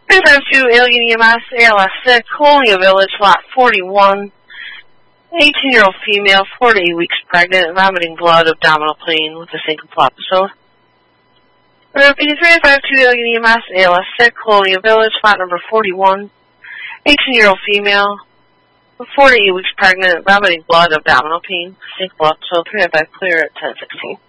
352 Alien EMS, ALS 6, Colonial Village, Lot 41. 18-year-old female, 4 to 8 weeks pregnant, vomiting blood, abdominal pain with a syncopal episode. Repeat 352 Alien EMS, ALS 6, Colonial Village, Lot number 41. 18-year-old female, 4 to 8 weeks pregnant, vomiting blood, abdominal pain, syncopal episode. 355 clear at 10:16.